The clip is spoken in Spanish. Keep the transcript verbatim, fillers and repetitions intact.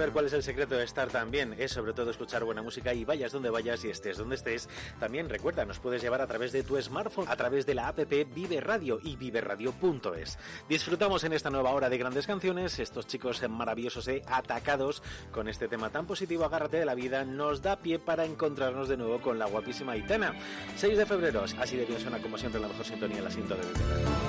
saber cuál es el secreto de estar tan bien, es sobre todo escuchar buena música y vayas donde vayas y estés donde estés. También recuerda, nos puedes llevar a través de tu smartphone, a través de la app Vive Radio y vive radio punto es. Disfrutamos en esta nueva hora de grandes canciones, estos chicos maravillosos e Atacados, con este tema tan positivo, Agárrate de la vida, nos da pie para encontrarnos de nuevo con la guapísima Aitana. seis de febrero, así de bien suena como siempre la mejor sintonía, el asiento de Vive Radio.